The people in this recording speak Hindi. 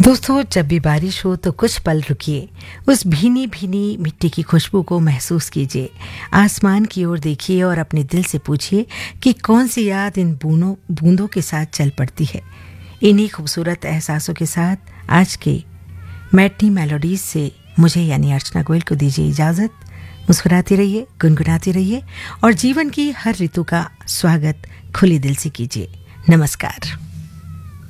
दोस्तों, जब भी बारिश हो तो कुछ पल रुकिए, उस भीनी भीनी मिट्टी की खुशबू को महसूस कीजिए, आसमान की ओर देखिए और अपने दिल से पूछिए कि कौन सी याद इन बूंदों के साथ चल पड़ती है। इन्हीं खूबसूरत एहसासों के साथ आज के मैटनी मेलोडीज से मुझे यानी अर्चना गोयल को दीजिए इजाज़त। मुस्कुराती रहिए, गुनगुनाती रहिए और जीवन की हर ऋतु का स्वागत खुले दिल से कीजिए। नमस्कार।